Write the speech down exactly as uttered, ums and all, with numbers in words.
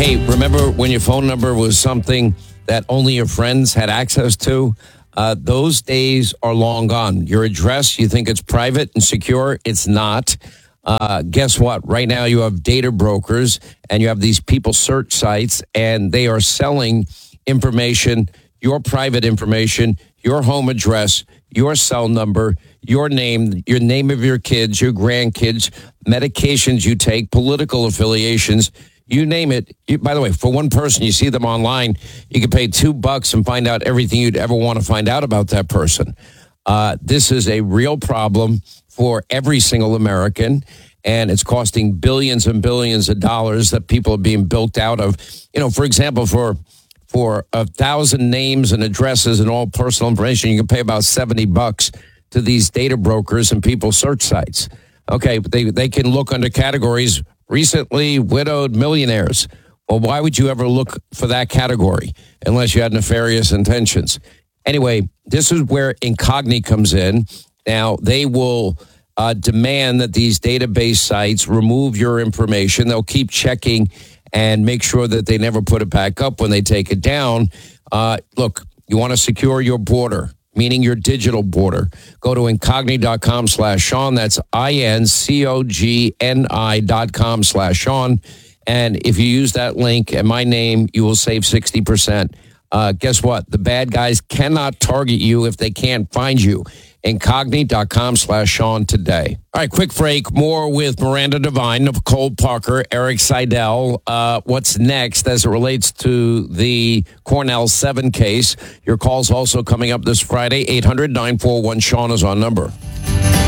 Hey, remember when your phone number was something that only your friends had access to? Uh, those days are long gone. Your address, you think it's private and secure. It's not. Uh, guess what? Right now you have data brokers and you have these people search sites, and they are selling information, your private information, your home address, your cell number, your name, your name of your kids, your grandkids, medications you take, political affiliations, you name it. You, by the way, for one person, you see them online, you can pay two bucks and find out everything you'd ever want to find out about that person. Uh, this is a real problem for every single American, and it's costing billions and billions of dollars that people are being built out of. You know, for example, for for a thousand names and addresses and all personal information, you can pay about seventy bucks to these data brokers and people search sites. Okay, but they, they can look under categories, recently widowed millionaires. Well, why would you ever look for that category unless you had nefarious intentions? Anyway, this is where Incogni comes in. Now, they will uh, demand that these database sites remove your information. They'll keep checking and make sure that they never put it back up when they take it down. Uh, look, you want to secure your border, meaning your digital border. Go to incogni.com slash Sean. That's I-N-C-O-G-N-I dot com slash Sean. And if you use that link and my name, you will save sixty percent. Uh, guess what? The bad guys cannot target you if they can't find you. Incogni.com slash Sean today. All right, quick break. More with Miranda Devine, Nicole Parker, Eric Seidel. Uh, what's next as it relates to the Cornell seven case? Your call's also coming up this Friday. eight hundred nine four one Sean is our number.